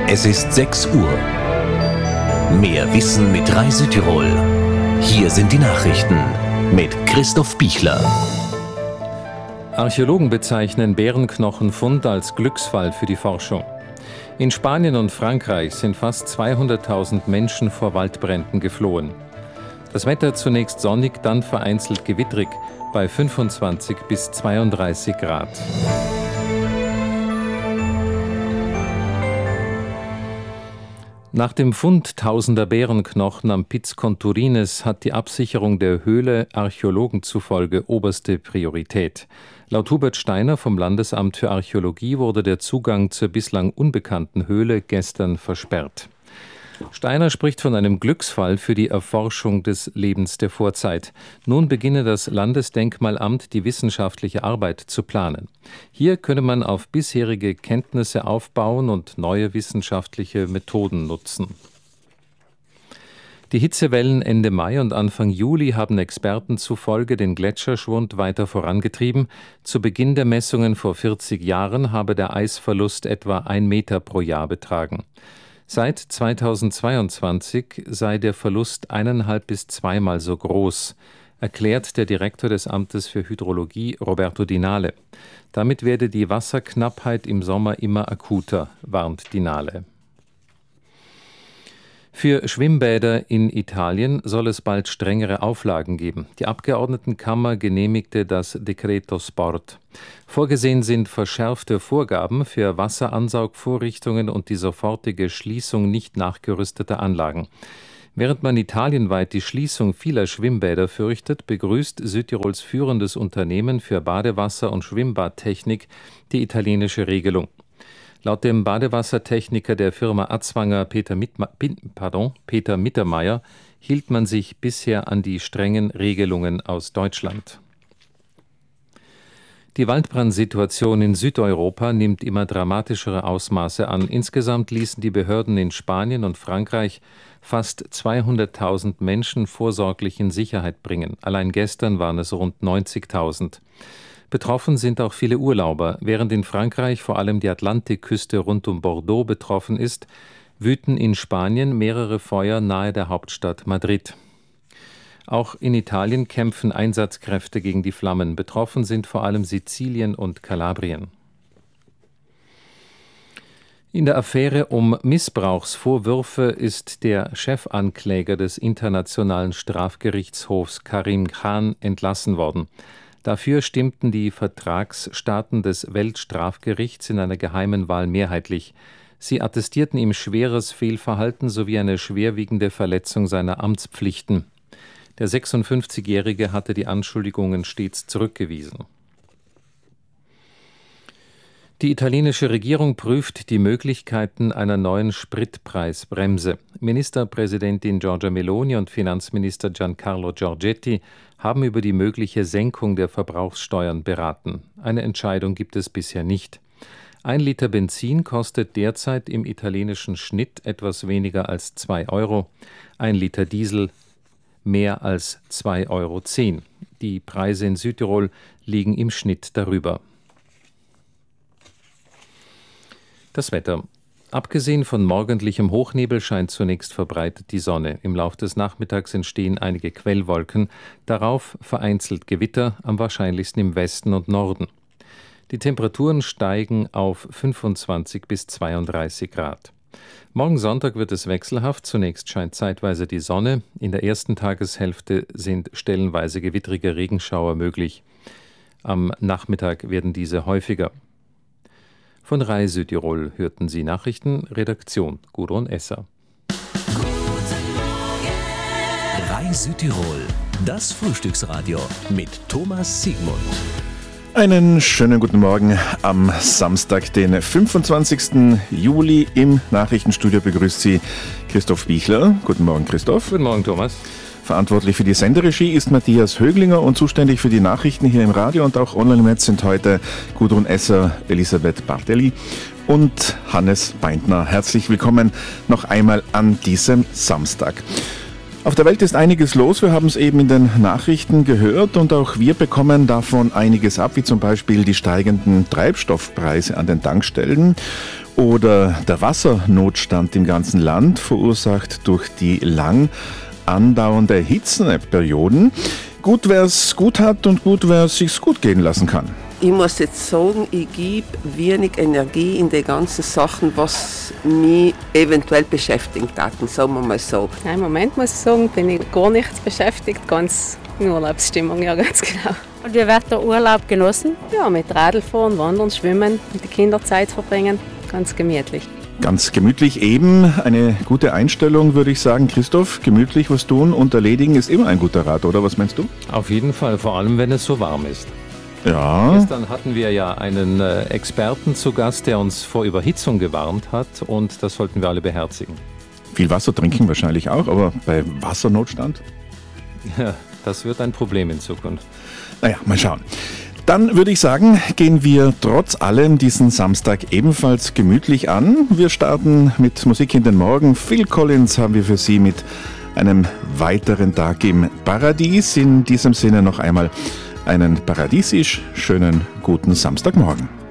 Es ist 6 Uhr. Mehr Wissen mit Rai Südtirol. Hier sind die Nachrichten mit Christoph Bichler. Archäologen bezeichnen Bärenknochenfund als Glücksfall für die Forschung. In Spanien und Frankreich sind fast 200.000 Menschen vor Waldbränden geflohen. Das Wetter zunächst sonnig, dann vereinzelt gewitterig bei 25 bis 32 Grad. Nach dem Fund tausender Bärenknochen am Piz Conturines hat die Absicherung der Höhle Archäologen zufolge oberste Priorität. Laut Hubert Steiner vom Landesamt für Archäologie wurde der Zugang zur bislang unbekannten Höhle gestern versperrt. Steiner spricht von einem Glücksfall für die Erforschung des Lebens der Vorzeit. Nun beginne das Landesdenkmalamt, die wissenschaftliche Arbeit zu planen. Hier könne man auf bisherige Kenntnisse aufbauen und neue wissenschaftliche Methoden nutzen. Die Hitzewellen Ende Mai und Anfang Juli haben Experten zufolge den Gletscherschwund weiter vorangetrieben. Zu Beginn der Messungen vor 40 Jahren habe der Eisverlust etwa 1 Meter pro Jahr betragen. Seit 2022 sei der Verlust 1,5 bis 2-mal so groß, erklärt der Direktor des Amtes für Hydrologie Roberto Dinale. Damit werde die Wasserknappheit im Sommer immer akuter, warnt Dinale. Für Schwimmbäder in Italien soll es bald strengere Auflagen geben. Die Abgeordnetenkammer genehmigte das Decreto Sport. Vorgesehen sind verschärfte Vorgaben für Wasseransaugvorrichtungen und die sofortige Schließung nicht nachgerüsteter Anlagen. Während man italienweit die Schließung vieler Schwimmbäder fürchtet, begrüßt Südtirols führendes Unternehmen für Badewasser- und Schwimmbadtechnik die italienische Regelung. Laut dem Badewassertechniker der Firma Atzwanger Peter Mittermeier hielt man sich bisher an die strengen Regelungen aus Deutschland. Die Waldbrandsituation in Südeuropa nimmt immer dramatischere Ausmaße an. Insgesamt ließen die Behörden in Spanien und Frankreich fast 200.000 Menschen vorsorglich in Sicherheit bringen. Allein gestern waren es rund 90.000. Betroffen sind auch viele Urlauber. Während in Frankreich vor allem die Atlantikküste rund um Bordeaux betroffen ist, wüten in Spanien mehrere Feuer nahe der Hauptstadt Madrid. Auch in Italien kämpfen Einsatzkräfte gegen die Flammen. Betroffen sind vor allem Sizilien und Kalabrien. In der Affäre um Missbrauchsvorwürfe ist der Chefankläger des Internationalen Strafgerichtshofs Karim Khan entlassen worden. Dafür stimmten die Vertragsstaaten des Weltstrafgerichts in einer geheimen Wahl mehrheitlich. Sie attestierten ihm schweres Fehlverhalten sowie eine schwerwiegende Verletzung seiner Amtspflichten. Der 56-Jährige hatte die Anschuldigungen stets zurückgewiesen. Die italienische Regierung prüft die Möglichkeiten einer neuen Spritpreisbremse. Ministerpräsidentin Giorgia Meloni und Finanzminister Giancarlo Giorgetti haben über die mögliche Senkung der Verbrauchssteuern beraten. Eine Entscheidung gibt es bisher nicht. 1 Liter Benzin kostet derzeit im italienischen Schnitt etwas weniger als 2 Euro. 1 Liter Diesel mehr als 2,10 Euro. Die Preise in Südtirol liegen im Schnitt darüber. Das Wetter. Abgesehen von morgendlichem Hochnebel scheint zunächst verbreitet die Sonne. Im Lauf des Nachmittags entstehen einige Quellwolken, darauf vereinzelt Gewitter, am wahrscheinlichsten im Westen und Norden. Die Temperaturen steigen auf 25 bis 32 Grad. Morgen Sonntag wird es wechselhaft. Zunächst scheint zeitweise die Sonne. In der ersten Tageshälfte sind stellenweise gewittrige Regenschauer möglich. Am Nachmittag werden diese häufiger. Von Rai Südtirol hörten Sie Nachrichten, Redaktion Gudrun Esser. Rai Südtirol, das Frühstücksradio mit Thomas Siegmund. Einen schönen guten Morgen am Samstag, den 25. Juli. Im Nachrichtenstudio begrüßt Sie Christoph Bichler. Guten Morgen, Christoph. Guten Morgen, Thomas. Verantwortlich für die Senderegie ist Matthias Höglinger und zuständig für die Nachrichten hier im Radio und auch online im Netz sind heute Gudrun Esser, Elisabeth Bartelli und Hannes Beintner. Herzlich willkommen noch einmal an diesem Samstag. Auf der Welt ist einiges los, wir haben es eben in den Nachrichten gehört und auch wir bekommen davon einiges ab, wie zum Beispiel die steigenden Treibstoffpreise an den Tankstellen oder der Wassernotstand im ganzen Land, verursacht durch die lang andauernde Hitzeperioden. Gut, wer es gut hat und gut, wer es sich gut gehen lassen kann. Ich muss jetzt sagen, ich gebe wenig Energie in die ganzen Sachen, was mich eventuell beschäftigt hatten, sagen wir mal so. Im Moment muss ich sagen, bin ich gar nichts beschäftigt, ganz in Urlaubsstimmung, ja ganz genau. Und wie wird der Urlaub genossen? Ja, mit Radl fahren, wandern, schwimmen, mit den Kindern Zeit verbringen, ganz gemütlich. Ganz gemütlich eben, eine gute Einstellung, würde ich sagen. Christoph, gemütlich was tun und erledigen ist immer ein guter Rat, oder? Was meinst du? Auf jeden Fall, vor allem wenn es so warm ist. Ja. Gestern hatten wir ja einen Experten zu Gast, der uns vor Überhitzung gewarnt hat und das sollten wir alle beherzigen. Viel Wasser trinken wahrscheinlich auch, aber bei Wassernotstand? Ja, das wird ein Problem in Zukunft. Naja, mal schauen. Dann würde ich sagen, gehen wir trotz allem diesen Samstag ebenfalls gemütlich an. Wir starten mit Musik in den Morgen. Phil Collins haben wir für Sie mit einem weiteren Tag im Paradies. In diesem Sinne noch einmal einen paradiesisch schönen guten Samstagmorgen.